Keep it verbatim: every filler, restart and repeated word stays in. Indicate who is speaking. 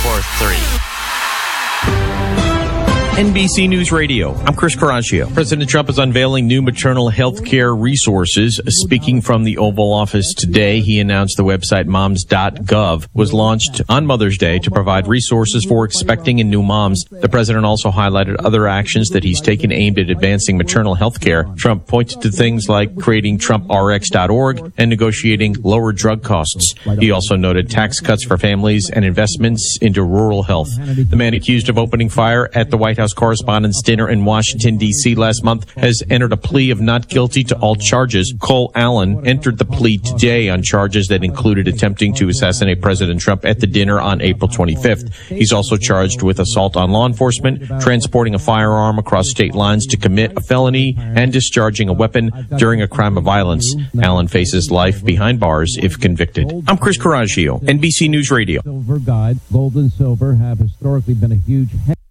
Speaker 1: four three.
Speaker 2: N B C News Radio. I'm Chris Caraccio. President Trump is unveiling new maternal health care resources. Speaking from the Oval Office today, he announced the website moms dot gov was launched on Mother's Day to provide resources for expecting and new moms. The president also highlighted other actions that he's taken aimed at advancing maternal health care. Trump pointed to things like creating Trump R X dot org and negotiating lower drug costs. He also noted tax cuts for families and investments into rural health. The man accused of opening fire at the White House Correspondents' Dinner in Washington, D C last month has entered a plea of not guilty to all charges. Cole Allen entered the plea today on charges that included attempting to assassinate President Trump at the dinner on April twenty-fifth. He's also charged with assault on law enforcement, transporting a firearm across state lines to commit a felony, and discharging a weapon during a crime of violence. Allen faces life behind bars if convicted. I'm Chris Caraccio, N B C News Radio.
Speaker 3: Silver guide, gold and silver have historically been a huge